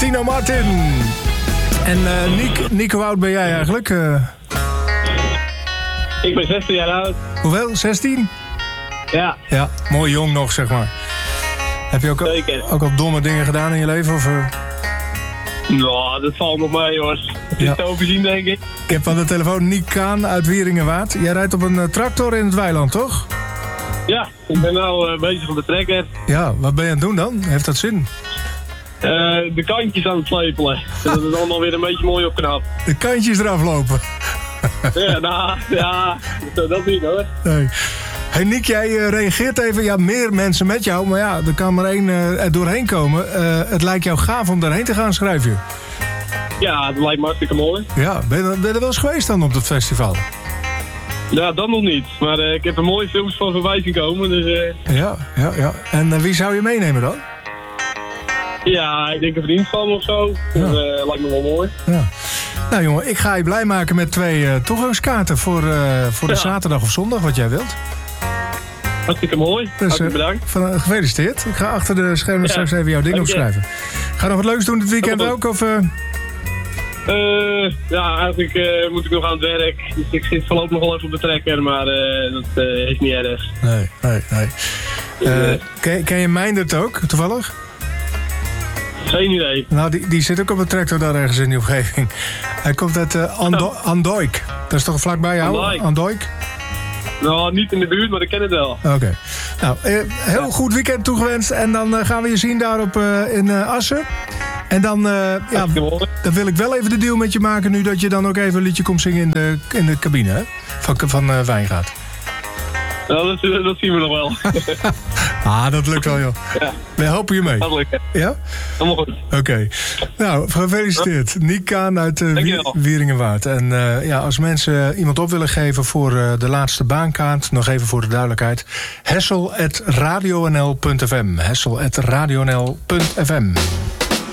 Tino Martin. En Nico, hoe oud ben jij eigenlijk? Ik ben 16 jaar oud. Hoeveel? 16? Ja. Ja, mooi jong nog, zeg maar. Heb je ook al domme dingen gedaan in je leven? Of, Nou, dat valt nog mee, hoor. Het is te overzien, denk ik. Ik heb aan de telefoon Niek Kaan uit Wieringenwaard. Jij rijdt op een tractor in het weiland, toch? Ja, ik ben nou bezig op de trekker. Ja, wat ben je aan het doen dan? Heeft dat zin? De kantjes aan het slepelen. Dat het allemaal weer een beetje mooi opknapt. De kantjes eraf lopen. Ja, dat niet, hoor. Nee. Hey Niek, jij reageert even. Ja, meer mensen met jou. Maar ja, er kan maar één er doorheen komen. Het lijkt jou gaaf om daarheen te gaan, schrijf je. Ja, dat lijkt me hartstikke mooi. Ja, ben je er wel eens geweest dan op dat festival? Ja, dat nog niet. Maar ik heb er mooie films van voorbij zien komen. Dus, Ja. En wie zou je meenemen dan? Ja, ik denk een vriend van me of zo. Ja. Dat lijkt me wel mooi. Ja. Nou jongen, ik ga je blij maken met 2 toegangskaarten voor de zaterdag of zondag, wat jij wilt. Hartstikke mooi. Dus, Hartstikke bedankt. Gefeliciteerd. Ik ga achter de schermen straks even jouw ding opschrijven. Ga nog wat leuks doen dit weekend ook? Of, Ja, eigenlijk moet ik nog aan het werk. Dus ik zit voorlopig nog wel even op de trekker, maar dat is niet erg. Nee. Ken je Meindert ook, toevallig? Geen idee. Nou, die zit ook op een tractor daar ergens in die omgeving. Hij komt uit Andooik. Dat is toch vlakbij jou? Andooik? Nou, niet in de buurt, maar ik ken het wel. Oké. Nou, heel goed weekend toegewenst. En dan gaan we je zien daarop in Assen. En dan, dan wil ik wel even de deal met je maken nu... dat je dan ook even een liedje komt zingen in de cabine, hè? Van Wijngaard. Nou, dat zien we nog wel. Dat lukt wel, joh. Ja. We helpen je mee. Dat lukt. Ja? Helemaal goed. Oké. Nou, gefeliciteerd. Niek Kaan uit Wieringenwaard. En als mensen iemand op willen geven voor de laatste baankaart... nog even voor de duidelijkheid. hessel@radionl.fm. hessel@radionl.fm.